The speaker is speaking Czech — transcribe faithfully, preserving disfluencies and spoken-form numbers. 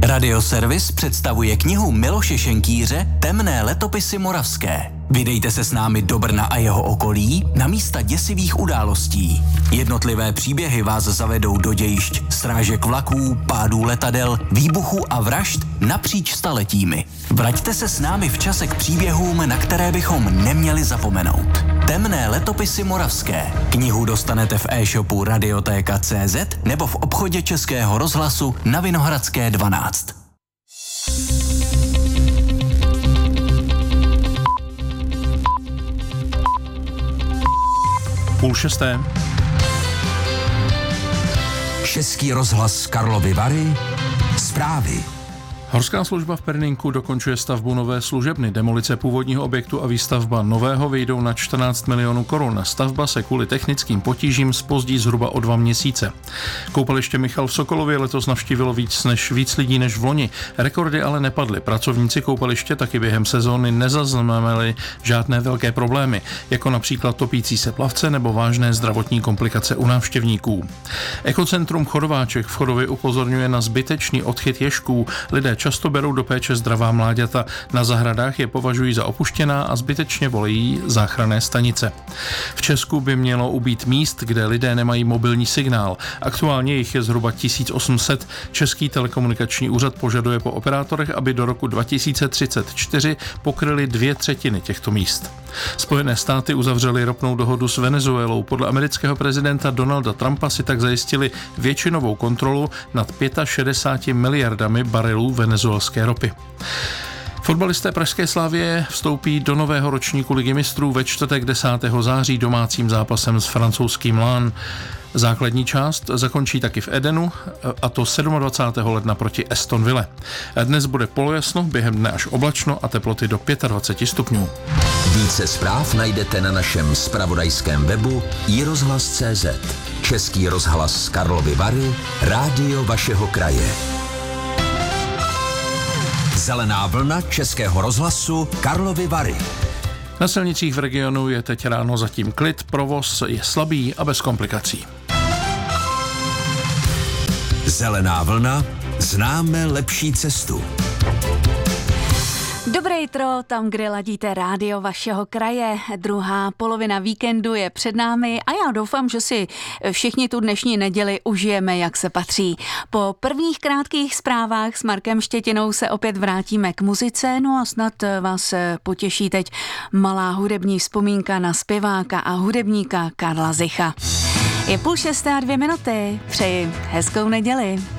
Radioservis představuje knihu Miloše Šenkýře Temné letopisy moravské. Vydejte se s námi do Brna a jeho okolí na místa děsivých událostí. Jednotlivé příběhy vás zavedou do dějišť srážek vlaků, pádů letadel, výbuchů a vražd napříč staletími. Vraťte se s námi v čase k příběhům, na které bychom neměli zapomenout. Temné letopisy moravské. Knihu dostanete v e-shopu Radiotéka tečka cé zet nebo v obchodě Českého rozhlasu na Vinohradské dvanáct. Půl šesté. Český rozhlas Karlovy Vary. Zprávy. Horská služba v Perninku dokončuje stavbu nové služebny. Demolice původního objektu a výstavba nového vyjdou na čtrnáct milionů korun. Stavba se kvůli technickým potížím zpozdí zhruba o dva měsíce. Koupaliště Michal v Sokolově letos navštívilo víc než víc lidí než v loni. Rekordy ale nepadly. Pracovníci koupaliště taky během sezóny nezaznamenali žádné velké problémy, jako například topící se plavce nebo vážné zdravotní komplikace u návštěvníků. Ekocentrum Chodováček v Chodově upozorňuje na zbytečný odchyt ježků. Lidé často berou do péče zdravá mláďata. Na zahradách je považují za opuštěná a zbytečně volejí záchranné stanice. V Česku by mělo ubýt míst, kde lidé nemají mobilní signál. Aktuálně jich je zhruba tisíc osm set. Český telekomunikační úřad požaduje po operátorech, aby do roku dva tisíce třicet čtyři pokryli dvě třetiny těchto míst. Spojené státy uzavřely ropnou dohodu s Venezuelou. Podle amerického prezidenta Donalda Trumpa si tak zajistili většinovou kontrolu nad šedesáti pěti miliardami barelů venezuelské ropy. Fotbalisté pražské Slavie vstoupí do nového ročníku Ligy mistrů ve čtvrtek desátého září domácím zápasem s francouzským Lens. Základní část zakončí taky v Edenu, a to dvacátého sedmého ledna proti Aston Ville. Dnes bude polojasno, během dne až oblačno a teploty do dvacet pět stupňů. Více zpráv najdete na našem zpravodajském webu i rozhlas tečka cé zet. Český rozhlas Karlovy Vary, rádio vašeho kraje. Zelená vlna Českého rozhlasu Karlovy Vary. Na silnicích v regionu je teď ráno zatím klid, provoz je slabý a bez komplikací. Zelená vlna, známe lepší cestu. Dobré jitro, tam, kde ladíte rádio vašeho kraje. Druhá polovina víkendu je před námi a já doufám, že si všichni tu dnešní neděli užijeme, jak se patří. Po prvních krátkých zprávách s Markem Štětinou se opět vrátíme k muzice, no a snad vás potěší teď malá hudební vzpomínka na zpěváka a hudebníka Karla Zicha. Je půl šesté a dvě minuty. Přeji hezkou neděli.